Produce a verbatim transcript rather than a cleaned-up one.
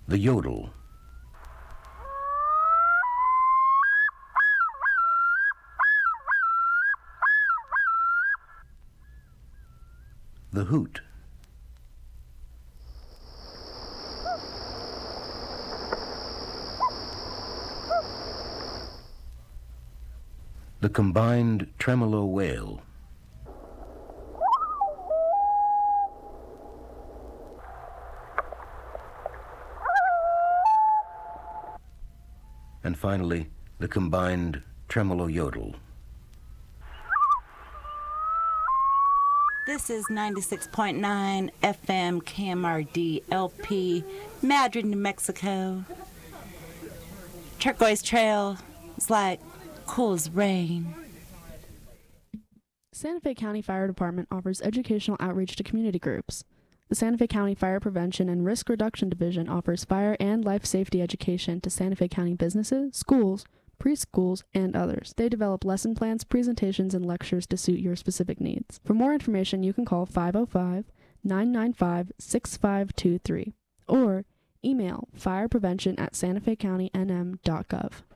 The yodel. The hoot. The combined tremolo wail. And finally, the combined tremolo yodel. This is ninety-six point nine F M K M R D L P, Madrid, New Mexico. Turquoise Trail is like cool as rain. Santa Fe County Fire Department offers educational outreach to community groups. The Santa Fe County Fire Prevention and Risk Reduction Division offers fire and life safety education to Santa Fe County businesses, schools, preschools, and others. They develop lesson plans, presentations, and lectures to suit your specific needs. For more information, you can call five oh five, nine nine five, six five two three or email fireprevention at santa fe county n m dot gov.